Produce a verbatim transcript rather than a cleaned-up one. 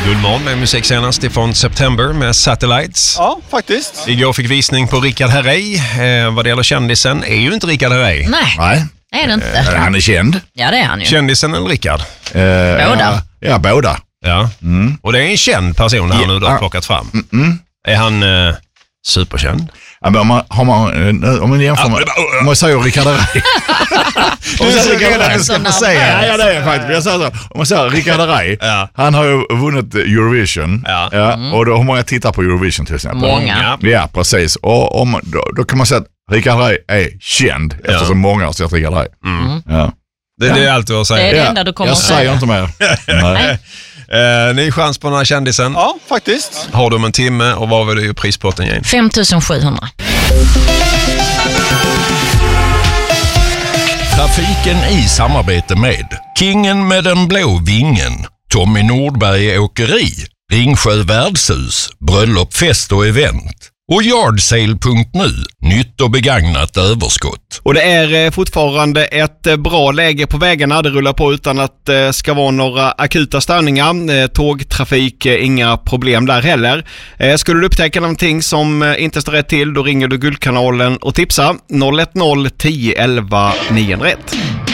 Guldmorgon med musik senast ifrån September med Satellites. Ja, faktiskt. Igår fick visning på Richard Herrey. Eh, vad det gäller kändisen är ju inte Richard Herrey. Nej, Nej. det är det inte. Eh, han är känd. Ja, det är han ju. Kändisen eller Richard? Eh, Båda. Ja, ja båda. Ja. Mm. Och det är en känd person han Ja. nu då har plockat fram. Mm, mm. Är han eh, superkänd? Ja, men om man, har man, eh, om man jämför med, om man säger Richard Herrey. Om man säger Richard Herrey, ska man säga. Ja, ja, det är faktiskt. Jag säger så. Om man säger Richard Herrey, Ja. han har ju vunnit Eurovision. Ja. Ja, och då, hur många tittar på Eurovision till exempel? Många. Ja, precis. Och om, då, då kan man säga att Richard Herrey är känd Ja. eftersom många har sett Richard Herrey. Mm. Ja. Det, det är allt du har att Det är säga. det Ja, enda du kommer jag att säger säga. inte mer. Nej. Eh, ny chans på den här kändisen. Ja, faktiskt. Har du om en timme och vad vill du ju prispotten ge? fem tusen sjuhundra. Trafiken i samarbete med Kingen med den blå vingen, Tommy Nordberg Åkeri, Ringsjö Värdshus, Bröllop, fest och event och yardsale punkt nu, nytt och begagnat överskott. Och det är eh, fortfarande ett eh, bra läge på vägarna. Det rullar på utan att det eh, ska vara några akuta störningar. Eh, tågtrafik, eh, inga problem där heller. Eh, skulle du upptäcka någonting som eh, inte står rätt till, då ringer du Guldkanalen och tipsar noll ett noll tio elva niohundraett.